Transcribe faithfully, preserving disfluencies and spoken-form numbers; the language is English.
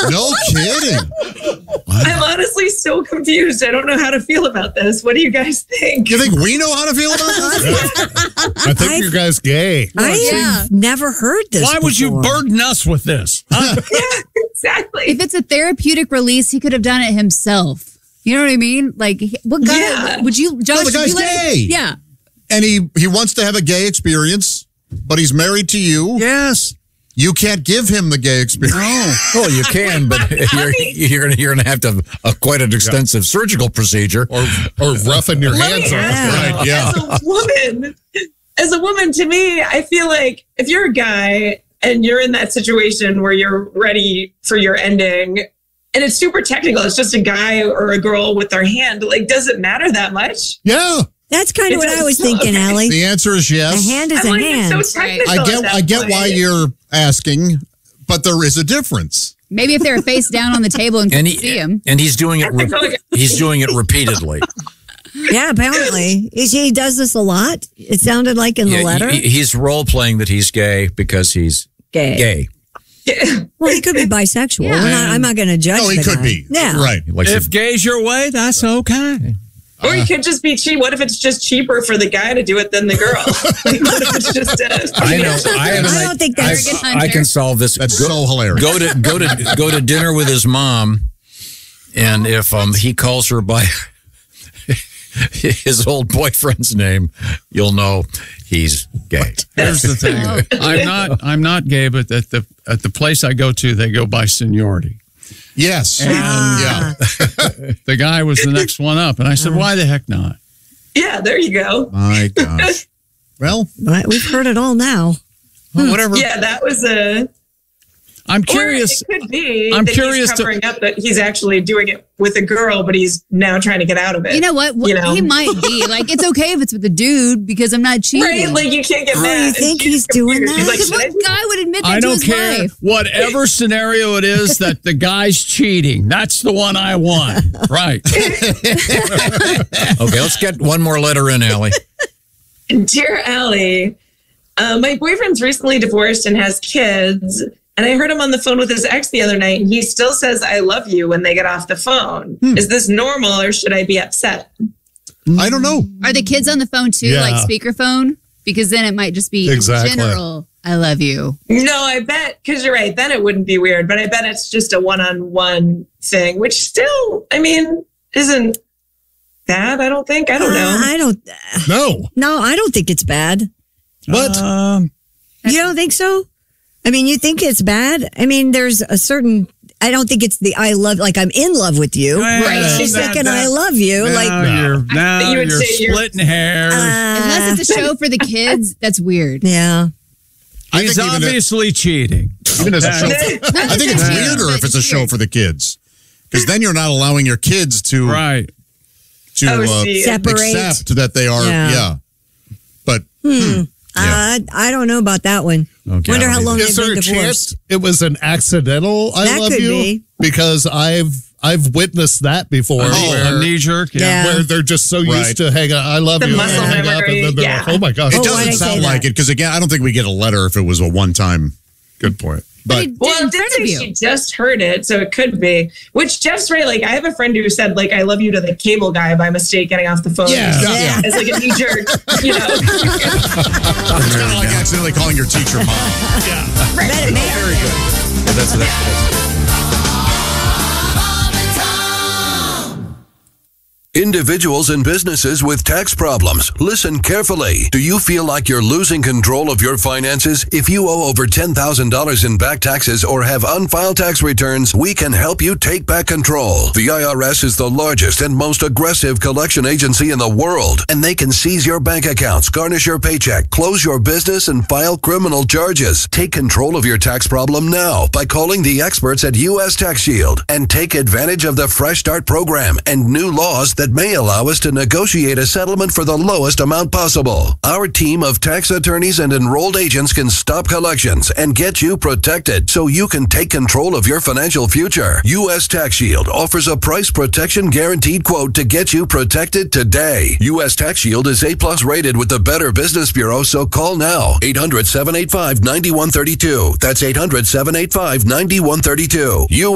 No kidding. I'm honestly so confused. I don't know how to feel about this. What do you guys think? You think we know how to feel about this? I think I've, you guys gay. I've yeah. never heard this Why before. would you burden us with this? Huh? Yeah, exactly. If it's a therapeutic release, he could have done it himself. You know what I mean? Like, what guy yeah. would you, Josh? No, the guy's you gay. Like, yeah. And he, he wants to have a gay experience, but he's married to you. Yes. You can't give him the gay experience. No. Well, you can, but you're you're gonna you're gonna have to have a, quite an extensive yeah. surgical procedure, or or roughing your hands on. Right? Yeah. As a woman, as a woman, to me, I feel like if you're a guy and you're in that situation where you're ready for your ending, and it's super technical, it's just a guy or a girl with their hand. Like, does it matter that much? Yeah. That's kind of what I was thinking, okay. Allie. The answer is yes. A hand is I'm a like, hand. It's so technical I get, at that I get point. why you're asking, but there is a difference. Maybe if they were face down on the table and, and couldn't he see him. and he's doing it. Re- he's doing it repeatedly. Yeah, apparently he, he does this a lot. It sounded like in yeah, the letter. He, he's role playing that he's gay because he's gay. Gay. Yeah. Well, he could be bisexual. Yeah. I'm not, I'm not going to judge. No, he the could guy. be. Yeah, right. Like if gay's your way, that's okay. Or you could just be cheap. What if it's just cheaper for the guy to do it than the girl? Like, what if it's just a, I know. I, have an, I don't think that's. I, I can solve this. That's go, so hilarious. Go to go to go to dinner with his mom, and if um he calls her by his old boyfriend's name, you'll know he's gay. Here's the thing: I'm not I'm not gay, but at the at the place I go to, they go by seniority. Yes. And, yeah. The guy was the next one up, and I said, "Why the heck not?" yeah, there you go. My gosh. Well, Right, we've heard it all now. Well, whatever. Yeah, that was a. I'm curious. Or it could be I'm that curious he's to- covering up that he's actually doing it with a girl, but he's now trying to get out of it. You know what? You know? He might be. Like, it's okay if it's with a dude because I'm not cheating. Right? Like, you can't get Oh, mad. you And think she's he's doing confused. that? He's like, Because "Should I what do guy would admit that I to don't his care. wife? Whatever scenario it is that the guy's cheating, that's the one I want. Right. Okay, let's get one more letter in, Allie. Dear Allie, uh, my boyfriend's recently divorced and has kids. And I heard him on the phone with his ex the other night, and he still says, I love you when they get off the phone. Hmm. Is this normal or should I be upset? I don't know. Are the kids on the phone too, Yeah. like speakerphone? Because then it might just be Exactly. in general, I love you. No, I bet, because you're right, then it wouldn't be weird. But I bet it's just a one-on-one thing, which still, I mean, isn't bad, I don't think. I don't know. Uh, I don't. No. No, I don't think it's bad. What? Um, You don't think so? I mean, you think it's bad? I mean, there's a certain. I don't think it's the I love, like I'm in love with you. Right. She's That- thinking that- I love you. now like, you're, now You would you're say you're- splitting hairs. uh, Unless it's a show for the kids, that's weird. yeah. I He's think even if- obviously cheating. Even as a show, Okay. I think it's Yeah. weirder if it's a show for the kids, because then you're not allowing your kids to Right. to Oh, uh, see. Separate. accept that they are. Yeah. Yeah, but Hmm. Yeah. Uh, I don't know about that one. Okay, Wonder I how don't long Is they've there been a divorced. chance it was an accidental I That love could you? be. Because I've I've witnessed that before. A where, knee jerk. Yeah. Yeah. where they're just so Right. used to hang on, I love The you. muscle and hang up, memory, and then they're yeah. like, oh my gosh. it Oh, why'd I doesn't say sound that? like it. Because again, I don't think we get a letter if it was a one time. Good point. But But he did Well, in it did front say of you. she just heard it, so it could be. Which Jeff's right. Like, I have a friend who said, like, I love you to the cable guy by mistake getting off the phone. Yeah. Yeah. As like a knee jerk, you know. it's kind of like accidentally calling your teacher mom. Bet it may- Very good. Yeah, that's, that's, that's Individuals and businesses with tax problems, listen carefully. Do you feel like you're losing control of your finances? If you owe over ten thousand dollars in back taxes or have unfiled tax returns, we can help you take back control. The I R S is the largest and most aggressive collection agency in the world, and they can seize your bank accounts, garnish your paycheck, close your business, and file criminal charges. Take control of your tax problem now by calling the experts at U S Tax Shield and take advantage of the Fresh Start program and new laws that may allow us to negotiate a settlement for the lowest amount possible. Our team of tax attorneys and enrolled agents can stop collections and get you protected so you can take control of your financial future. U S Tax Shield offers a price protection guaranteed quote to get you protected today. U S Tax Shield is A plus rated with the Better Business Bureau, so call now. eight hundred, seven eight five, nine one three two. That's eight hundred, seven eight five, nine one three two.